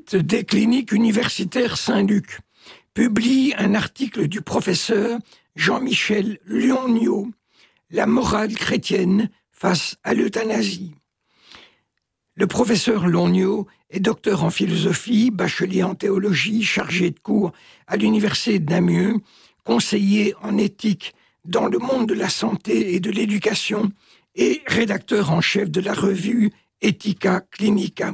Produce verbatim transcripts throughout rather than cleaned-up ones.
site des cliniques universitaires Saint-Luc publie un article du professeur Jean-Michel Lonniot, « La morale chrétienne face à l'euthanasie ». Le professeur Lonniot est docteur en philosophie, bachelier en théologie, chargé de cours à l'université de Namur, conseiller en éthique dans le monde de la santé et de l'éducation et rédacteur en chef de la revue Ethica Clinica.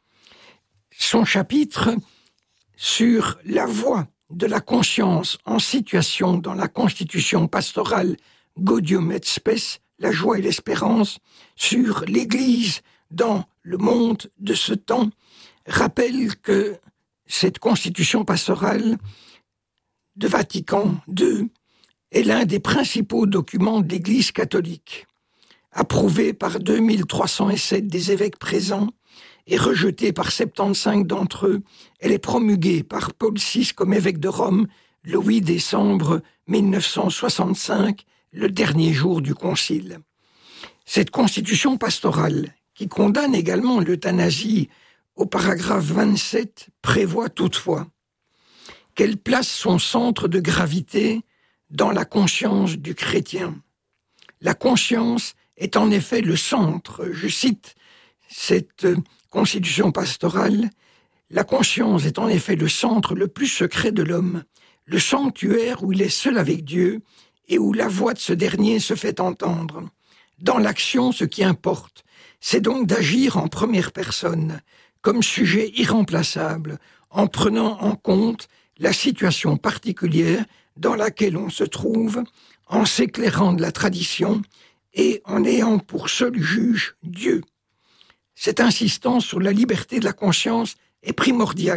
Son chapitre sur la voie de la conscience en situation dans la constitution pastorale Gaudium et Spes, la joie et l'espérance, sur l'Église dans le monde de ce temps, rappelle que cette constitution pastorale de Vatican deux est l'un des principaux documents de l'Église catholique. Approuvée par deux mille trois cent sept des évêques présents et rejetée par soixante-quinze d'entre eux, elle est promulguée par Paul six comme évêque de Rome le huit décembre mille neuf cent soixante-cinq, le dernier jour du concile. Cette constitution pastorale, qui condamne également l'euthanasie au paragraphe vingt-sept, prévoit toutefois qu'elle place son centre de gravité dans la conscience du chrétien. La conscience est en effet le centre, je cite cette constitution pastorale, la conscience est en effet le centre le plus secret de l'homme, le sanctuaire où il est seul avec Dieu et où la voix de ce dernier se fait entendre. Dans l'action, ce qui importe, c'est donc d'agir en première personne, comme sujet irremplaçable, en prenant en compte la situation particulière dans laquelle on se trouve, en s'éclairant de la tradition et en ayant pour seul juge Dieu. Cette insistance sur la liberté de la conscience est primordiale.